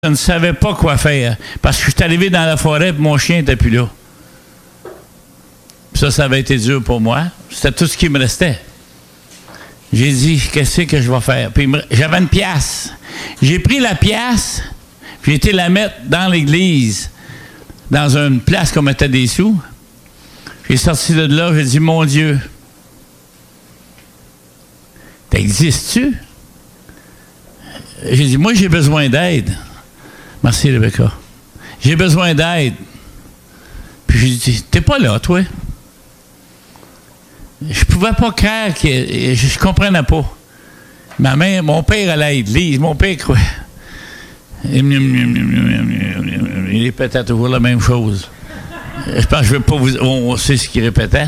Je ne savais pas quoi faire. Parce que je suis arrivé dans la forêt et mon chien n'était plus là. Ça avait été dur pour moi. C'était tout ce qui me restait. J'ai dit, qu'est-ce que je vais faire? Puis j'avais une pièce. J'ai pris la pièce, puis j'ai été la mettre dans l'église, dans une place qu'on mettait des sous. J'ai sorti de là, j'ai dit, mon Dieu, t'existes-tu? J'ai dit, moi, j'ai besoin d'aide. Merci, Rebecca. J'ai besoin d'aide. Puis j'ai dit, t'es pas là, toi? Je pouvais pas croire que je comprenais pas. Ma mère, mon père allait à l'église, mon père croit. Il répétait toujours la même chose. Je pense que je ne veux pas vous... On sait ce qu'il répétait.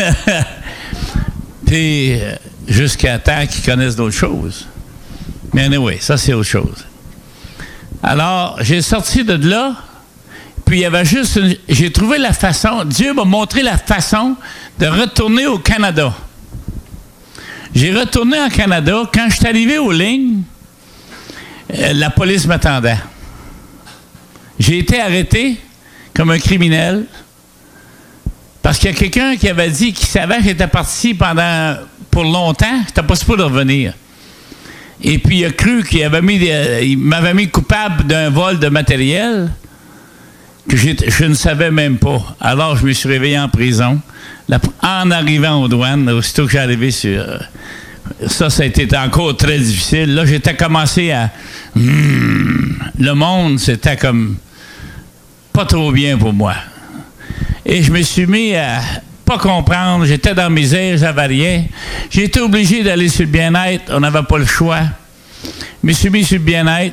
Puis, jusqu'à temps qu'ils connaissent d'autres choses. Mais anyway, ça, c'est autre chose. Alors, j'ai sorti de là, puis il y avait juste... J'ai trouvé la façon... Dieu m'a montré la façon de retourner au Canada. J'ai retourné au Canada. Quand je suis arrivé aux lignes, la police m'attendait. J'ai été arrêté comme un criminel parce qu'il y a quelqu'un qui avait dit qu'il savait que j'étais parti pour longtemps, j'étais pas supposé revenir. Et puis il a cru qu'il m'avait mis coupable d'un vol de matériel que je ne savais même pas. Alors je me suis réveillé en prison. En arrivant aux douanes, aussitôt que j'ai arrivé sur... ça a été encore très difficile. Là, j'étais commencé à... le monde, c'était comme... pas trop bien pour moi. Et je me suis mis à pas comprendre. J'étais dans mes airs, j'avais rien. J'ai été obligé d'aller sur le bien-être. On n'avait pas le choix. Je me suis mis sur le bien-être.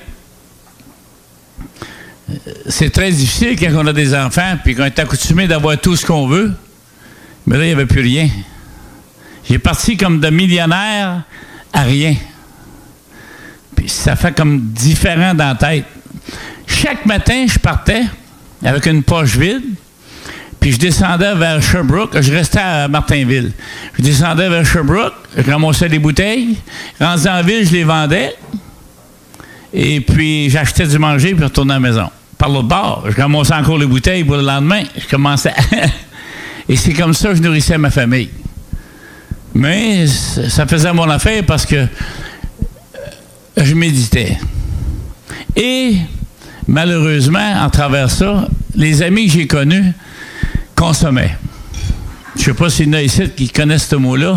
C'est très difficile quand on a des enfants puis qu'on est accoutumé d'avoir tout ce qu'on veut. Mais là, il n'y avait plus rien. J'ai parti comme de millionnaire à rien. Puis ça fait comme différent dans la tête. Chaque matin, je partais avec une poche vide, puis je descendais vers Sherbrooke. Je restais à Martinville. Je descendais vers Sherbrooke, je ramassais des bouteilles. Rendu en ville, je les vendais. Et puis, j'achetais du manger, puis je retournais à la maison. Par l'autre bord, je ramassais encore les bouteilles pour le lendemain. Je commençais... Et c'est comme ça que je nourrissais ma famille. Mais ça faisait mon affaire parce que je méditais. Et malheureusement, en travers ça, les amis que j'ai connus consommaient. Je ne sais pas s'il y en a ici qui connaissent ce mot-là,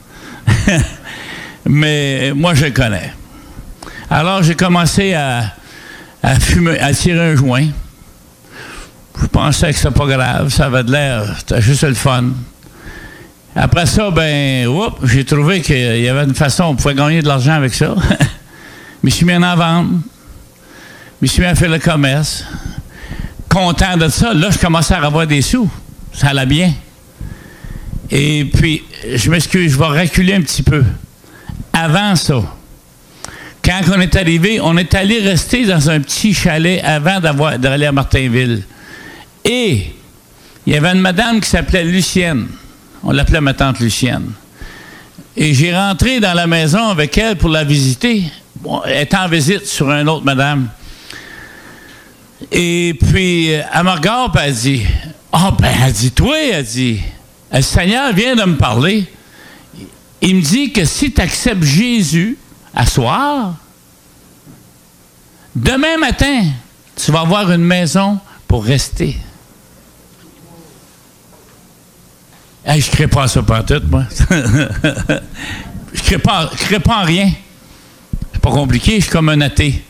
mais moi, je le connais. Alors, j'ai commencé à fumer, à tirer un joint. Je pensais que c'était pas grave, ça avait de l'air, c'était juste le fun. Après ça, j'ai trouvé qu'il y avait une façon, on pouvait gagner de l'argent avec ça. Je me suis mis à en vendre. Je me suis mis à faire le commerce. Content de ça, là, je commençais à avoir des sous. Ça allait bien. Et puis, je m'excuse, je vais reculer un petit peu. Avant ça, quand on est arrivé, on est allé rester dans un petit chalet avant d'aller à Martinville. Et il y avait une madame qui s'appelait Lucienne. On l'appelait ma tante Lucienne. Et j'ai rentré dans la maison avec elle pour la visiter. Bon, elle était en visite sur une autre madame. Et puis, elle me regarde et elle dit, elle dit, toi, elle dit, le Seigneur vient de me parler. Il me dit que si tu acceptes Jésus à soir, demain matin, tu vas avoir une maison pour rester. Hey, je ne crée pas à ça pantoute, moi. Je ne crée pas en rien. C'est pas compliqué, je suis comme un athée.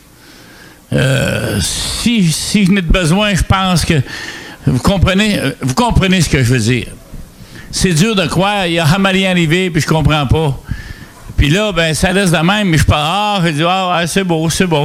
Si je n'ai de besoin, je pense que vous comprenez ce que je veux dire. C'est dur de croire, il y a rien arrivé, puis je comprends pas. Puis là, ça laisse de même, mais je parle, je dis, c'est beau, c'est beau.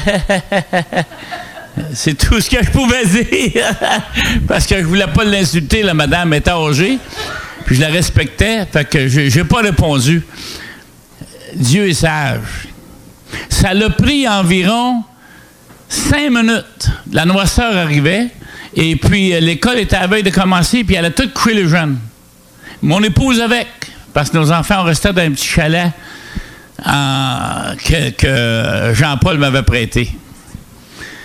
C'est tout ce que je pouvais dire. Parce que je voulais pas l'insulter, la madame était âgée. Puis je la respectais, fait que j'ai pas répondu. Dieu est sage. Ça l'a pris environ 5 minutes. La noirceur arrivait, et puis l'école était à la veille de commencer, puis elle a tout couché les jeunes. Mon épouse avec, parce que nos enfants restaient dans un petit chalet que Jean-Paul m'avait prêté.